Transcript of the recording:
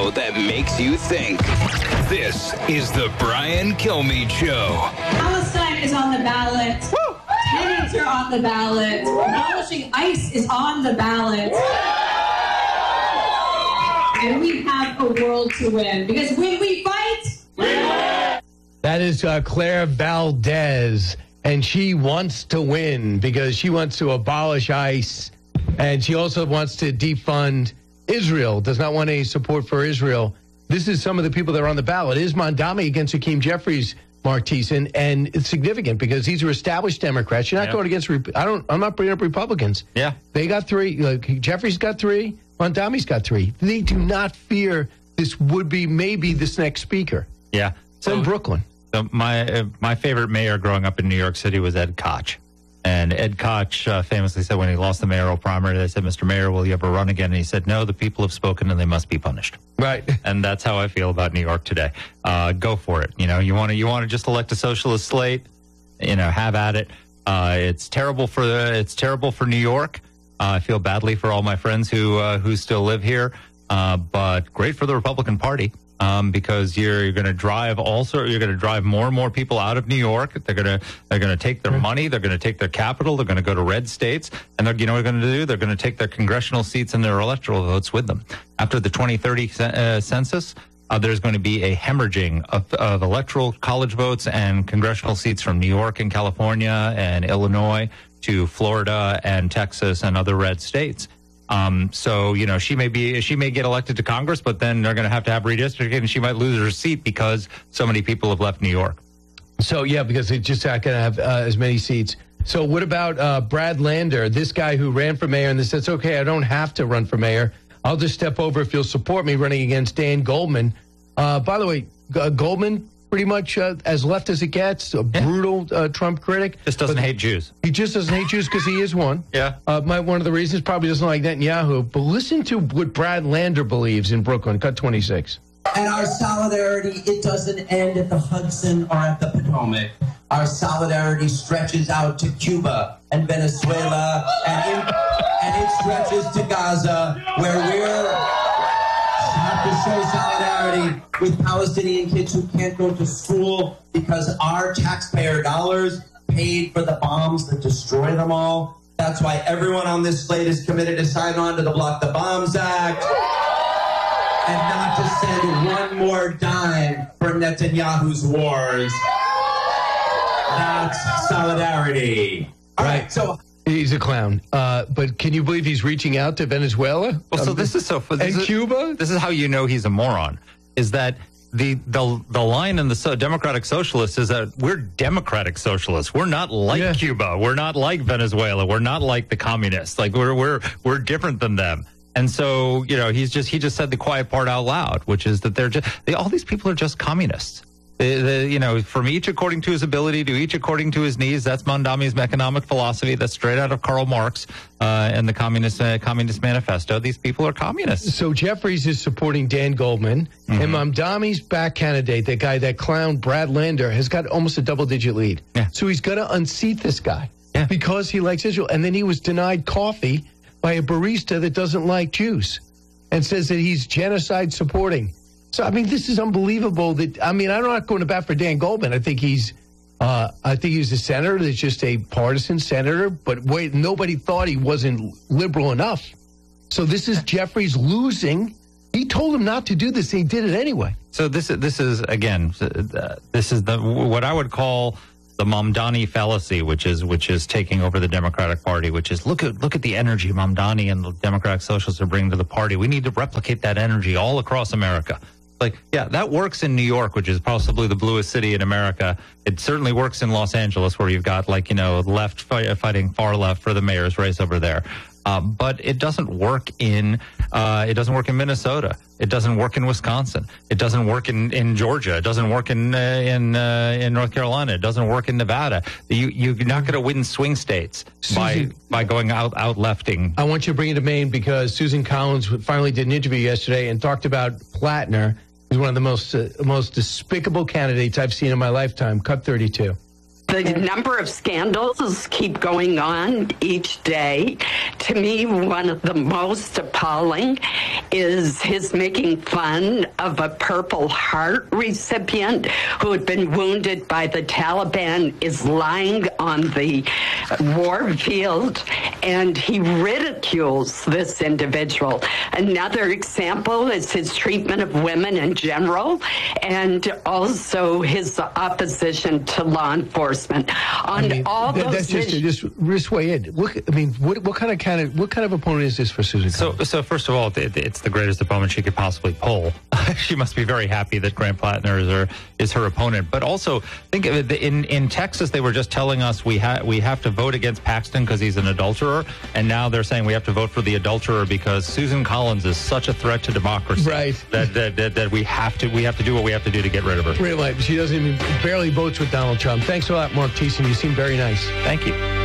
show that makes you think. This is the Brian Kilmeade Show. Palestine is on the ballot. Tenants are on the ballot. Abolishing ICE is on the ballot. And we have a world to win. Because when we fight, we win. That is Claire Valdez. And she wants to win because she wants to abolish ICE. And she also wants to defund Israel, does not want any support for Israel. This is some of the people that are on the ballot. It is Mondami against Hakeem Jeffries, Mark Thiessen, and it's significant because these are established Democrats. You're not going against. I'm not bringing up Republicans. Yeah, they got 3. Jeffries got 3. Mondami's got 3. They do not fear this would be maybe this next speaker. Yeah, so in Brooklyn. So my favorite mayor growing up in New York City was Ed Koch. And Ed Koch famously said when he lost the mayoral primary, they said, "Mr. Mayor, will you ever run again?" And he said, "No, the people have spoken and they must be punished." Right. And that's how I feel about New York today. Go for it. You want to just elect a socialist slate. Have at it. It's terrible for New York. I feel badly for all my friends who still live here. But great for the Republican Party. Because you're going to drive more and more people out of New York. They're going to take their money. They're going to take their capital. They're going to go to red states. And what they're going to do? They're going to take their congressional seats and their electoral votes with them. After the 2030 census, there's going to be a hemorrhaging of electoral college votes and congressional seats from New York and California and Illinois to Florida and Texas and other red states. So she may get elected to Congress, but then they're going to have redistricting, and she might lose her seat because so many people have left New York. So yeah, because they're just not going to have as many seats. So what about Brad Lander, this guy who ran for mayor and they says, "Okay, I don't have to run for mayor. I'll just step over if you'll support me," running against Dan Goldman. By the way, Goldman pretty much as left as it gets, a brutal Trump critic. Just doesn't hate Jews. He just doesn't hate Jews because he is one. Yeah. One of the reasons probably doesn't like Netanyahu. But listen to what Brad Lander believes in Brooklyn. Cut 26. And our solidarity, it doesn't end at the Hudson or at the Potomac. Our solidarity stretches out to Cuba and Venezuela, and it stretches to Gaza, where we're have to show solidarity with Palestinian kids who can't go to school because our taxpayer dollars paid for the bombs that destroy them all. That's why everyone on this slate is committed to sign on to the Block the Bombs Act and not to send one more dime for Netanyahu's wars. That's solidarity. All right, so... He's a clown. But can you believe he's reaching out to Venezuela? Well, so this is so fun. And Cuba? This is how you know he's a moron, is that the line in the Democratic Socialists is that we're democratic socialists. We're not like Cuba. We're not like Venezuela. We're not like the communists. Like we're different than them. And so, he just said the quiet part out loud, which is that all these people are just communists. From each according to his ability to each according to his needs. That's Mondami's economic philosophy. That's straight out of Karl Marx and the Communist Manifesto. These people are communists. So Jeffries is supporting Dan Goldman, and Mondami's back candidate, that clown Brad Lander, has got almost a double-digit lead. Yeah. So he's going to unseat this guy because he likes Israel. And then he was denied coffee by a barista that doesn't like Jews and says that he's genocide supporting. So, this is unbelievable I'm not going to bat for Dan Goldman. I think he's a senator that's just a partisan senator, but nobody thought he wasn't liberal enough. So this is Jeffries losing. He told him not to do this. He did it anyway. So this is what I would call the Mamdani fallacy, which is taking over the Democratic Party, which is look at the energy Mamdani and the Democratic Socialists are bringing to the party. We need to replicate that energy all across America. That works in New York, which is possibly the bluest city in America. It certainly works in Los Angeles, where you've got left fighting far left for the mayor's race over there. But it doesn't work in Minnesota. It doesn't work in Wisconsin. It doesn't work in Georgia. It doesn't work in North Carolina. It doesn't work in Nevada. You're not going to win swing states by going out lefting. I want you to bring it to Maine because Susan Collins finally did an interview yesterday and talked about Plattner. He's one of the most despicable candidates I've seen in my lifetime. Cut 32. The number of scandals keep going on each day. To me, one of the most appalling is his making fun of a Purple Heart recipient who had been wounded by the Taliban, is lying on the war field, and he ridicules this individual. Another example is his treatment of women in general, and also his opposition to law enforcement. That's just way in. What kind of opponent is this for Susan Collins? So first of all, it's the greatest opponent she could possibly pull. She must be very happy that Grant Plattner is her opponent. But also, think of it, in Texas, they were just telling us we have to vote against Paxton because he's an adulterer, and now they're saying we have to vote for the adulterer because Susan Collins is such a threat to democracy. Right. That we have to do what we have to do to get rid of her. Really, she barely votes with Donald Trump. Thanks a lot, Mark Thiessen. You seem very nice. Thank you.